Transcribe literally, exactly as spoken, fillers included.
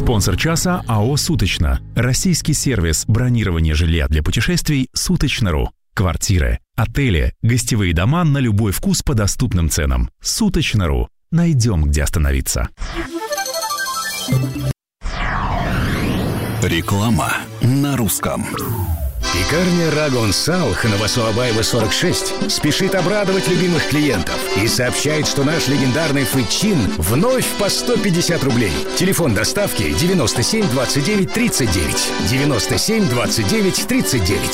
Спонсор часа АО «Суточно». Российский сервис бронирования жилья для путешествий «Суточно.ру». Квартиры, отели, гостевые дома на любой вкус по доступным ценам. «Суточно.ру». Найдем, где остановиться. Реклама на русском. Пекарня Рагон Салх на Васуабаева сорок шесть спешит обрадовать любимых клиентов и сообщает, что наш легендарный фычин вновь по сто пятьдесят рублей. Телефон доставки девяносто семь двадцать девять тридцать девять. девяносто семь двадцать девять тридцать девять.